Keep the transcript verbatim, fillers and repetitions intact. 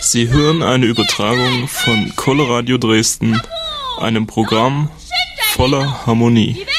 Sie hören eine Übertragung von Coloradio Dresden, einem Programm voller Harmonie.